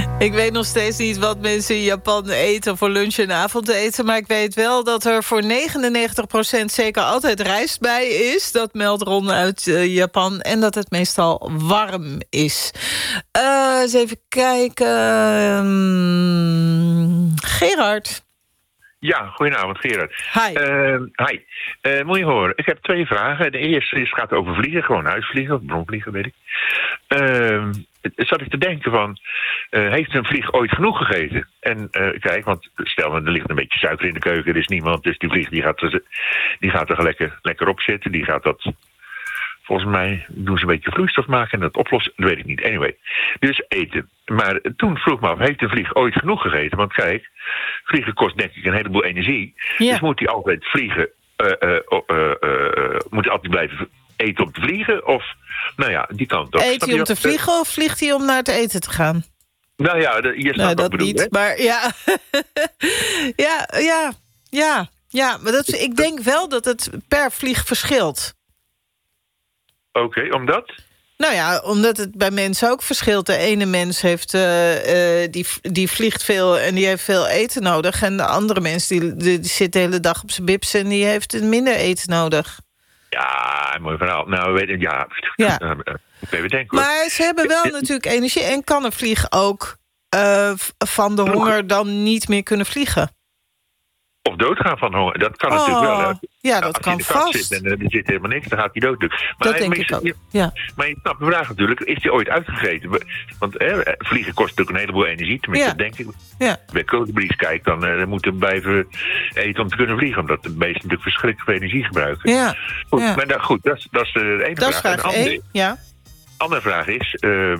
Ik weet nog steeds niet wat mensen in Japan eten voor lunch en avondeten. Maar ik weet wel dat er voor 99% zeker altijd rijst bij is. Dat meldt Ron uit Japan. En dat het meestal warm is. Eens even kijken. Gerard. Ja, goedenavond Gerard. Hi. Hi. Moet je horen, ik heb 2 vragen. De eerste gaat over vliegen, gewoon huisvliegen of bronvliegen, weet ik. Zat ik te denken van, heeft een vlieg ooit genoeg gegeten? En kijk, want stel, er ligt een beetje suiker in de keuken, er is niemand, dus die vlieg die gaat er lekker op zitten. Die gaat dat, volgens mij, doen ze een beetje vloeistof maken en dat oplossen, dat weet ik niet. Anyway, dus eten. Maar toen vroeg me af, heeft de vlieg ooit genoeg gegeten? Want kijk, vliegen kost denk ik een heleboel energie. Ja. Dus moet hij altijd vliegen, moet hij altijd blijven eten om te vliegen? Of, nou ja, die kant op. Eet hij om te vliegen of vliegt hij om naar het eten te gaan? Nou ja, je snapt wat ik bedoel, niet, hè? maar ja. ja, maar ik denk wel dat het per vlieg verschilt. Oké, omdat? Nou ja, omdat het bij mensen ook verschilt. De ene mens heeft, die vliegt veel en die heeft veel eten nodig. En de andere mens die zit de hele dag op zijn bips en die heeft minder eten nodig. Ja, mooi verhaal. Nou, weet ik, ja. Even denken, maar ze hebben wel natuurlijk energie. En kan een vlieg ook van de honger dan niet meer kunnen vliegen? Of doodgaan van honger. Dat kan natuurlijk wel. Hè. Ja, dat kan vast. Zit en er zit helemaal niks, dan gaat hij dood. Maar dat denk ik ook, ja. Maar je snapt de vraag natuurlijk, is hij ooit uitgegeten? Want vliegen kost natuurlijk een heleboel energie, tenminste, dat denk ik. Ja. Bij kolibries kijkt, dan moeten we blijven eten om te kunnen vliegen, omdat de beesten natuurlijk verschrikkelijk veel energie gebruiken. Ja. Goed, ja. Maar goed, dat is de ene dat vraag. Dat is vraag 1, ja. Andere vraag is,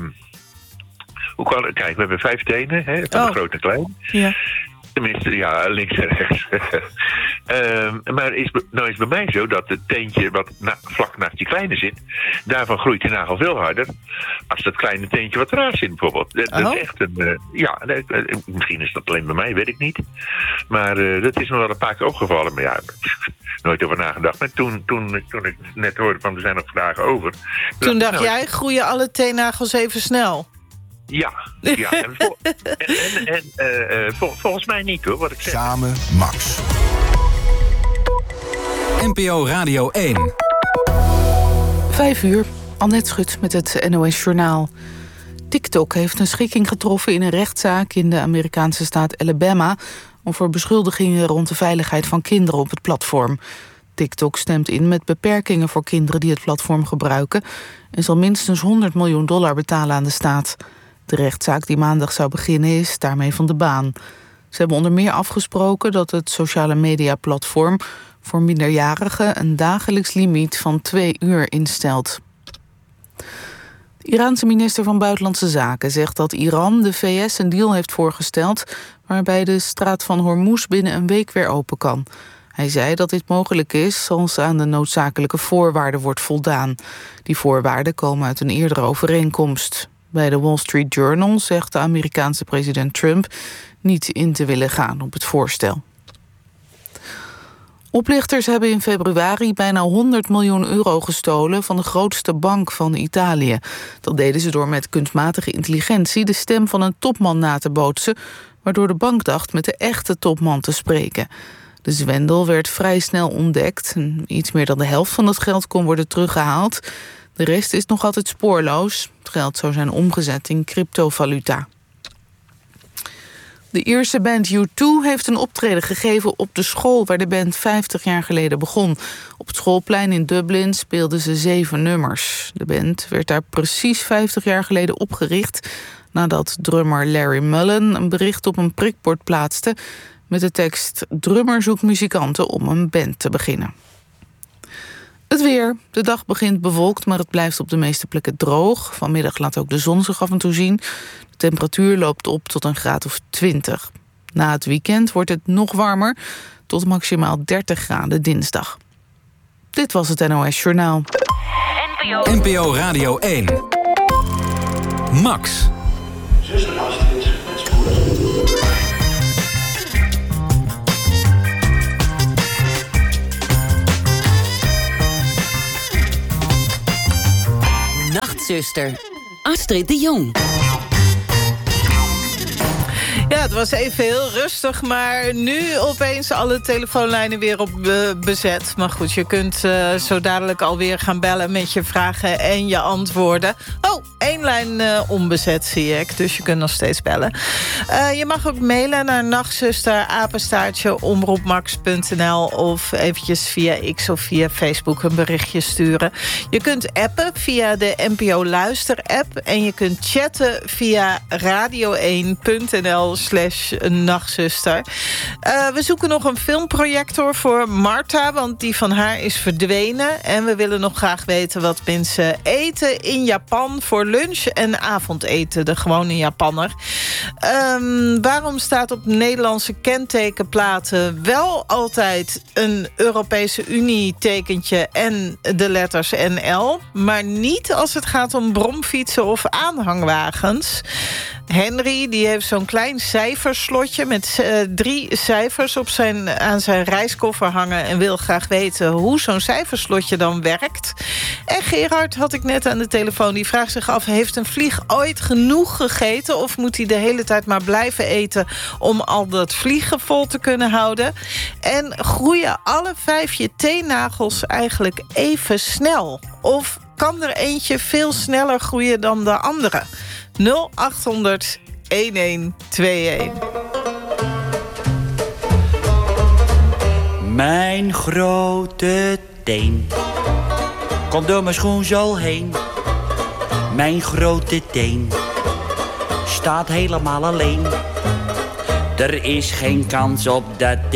kijk, we hebben 5 tenen, hè, van de groot en klein. Ja. Tenminste, ja, links en rechts. Maar nou is bij mij zo dat het teentje wat vlak naast die kleine zit, daarvan groeit die nagel veel harder als dat kleine teentje wat eraan zit bijvoorbeeld. Dat is echt een, misschien is dat alleen bij mij, weet ik niet. Maar dat is me wel een paar keer opgevallen. Maar ja, nooit over nagedacht. Maar toen ik net hoorde van er zijn nog vragen over. Toen dacht jij, groeien alle teennagels even snel? Ja. En volgens mij niet hoor, wat ik zeg. Samen Max. NPO Radio 1. 5:00, Annette Schut met het NOS Journaal. TikTok heeft een schikking getroffen in een rechtszaak in de Amerikaanse staat Alabama over beschuldigingen rond de veiligheid van kinderen op het platform. TikTok stemt in met beperkingen voor kinderen die het platform gebruiken en zal minstens $100 miljoen betalen aan de staat. De rechtszaak die maandag zou beginnen is daarmee van de baan. Ze hebben onder meer afgesproken dat het sociale mediaplatform voor minderjarigen een dagelijks limiet van 2 uur instelt. De Iraanse minister van Buitenlandse Zaken zegt dat Iran de VS een deal heeft voorgesteld waarbij de straat van Hormuz binnen een week weer open kan. Hij zei dat dit mogelijk is als aan de noodzakelijke voorwaarden wordt voldaan. Die voorwaarden komen uit een eerdere overeenkomst. Bij de Wall Street Journal zegt de Amerikaanse president Trump niet in te willen gaan op het voorstel. Oplichters hebben in februari bijna €100 miljoen gestolen van de grootste bank van Italië. Dat deden ze door met kunstmatige intelligentie de stem van een topman na te bootsen, waardoor de bank dacht met de echte topman te spreken. De zwendel werd vrij snel ontdekt. Iets meer dan de helft van het geld kon worden teruggehaald. De rest is nog altijd spoorloos. Het geld zou zijn omgezet in cryptovaluta. De Ierse band U2 heeft een optreden gegeven op de school waar de band 50 jaar geleden begon. Op het schoolplein in Dublin speelden ze 7 nummers. De band werd daar precies 50 jaar geleden opgericht nadat drummer Larry Mullen een bericht op een prikbord plaatste met de tekst: "Drummer zoekt muzikanten om een band te beginnen." Het weer. De dag begint bewolkt, maar het blijft op de meeste plekken droog. Vanmiddag laat ook de zon zich af en toe zien. De temperatuur loopt op tot een graad of 20. Na het weekend wordt het nog warmer, tot maximaal 30 graden dinsdag. Dit was het NOS Journaal. NPO Radio 1. Max. Nachtzuster, Astrid de Jong. Ja, het was even heel rustig, maar nu opeens alle telefoonlijnen weer op bezet. Maar goed, je kunt zo dadelijk alweer gaan bellen met je vragen en je antwoorden. Oh, 1 lijn onbezet zie ik, dus je kunt nog steeds bellen. Je mag ook mailen naar nachtzuster@omroepmax.nl of eventjes via X of via Facebook een berichtje sturen. Je kunt appen via de NPO Luister app en je kunt chatten via radio1.nl/nachtzuster. We zoeken nog een filmprojector voor Marta, want die van haar is verdwenen. En we willen nog graag weten wat mensen eten in Japan voor lunch en avondeten. De gewone Japanner. Waarom staat op Nederlandse kentekenplaten wel altijd een Europese Unie-tekentje en de letters NL, maar niet als het gaat om bromfietsen of aanhangwagens? Henry die heeft zo'n klein cijferslotje met 3 cijfers aan zijn reiskoffer hangen en wil graag weten hoe zo'n cijferslotje dan werkt. En Gerard had ik net aan de telefoon, die vraagt zich af, heeft een vlieg ooit genoeg gegeten of moet hij de hele tijd maar blijven eten om al dat vliegen vol te kunnen houden? En groeien alle 5 je teennagels eigenlijk even snel? Of kan er eentje veel sneller groeien dan de andere? 0800 1121. Mijn grote teen komt door mijn schoenzool heen. Mijn grote teen staat helemaal alleen. Er is geen kans op dat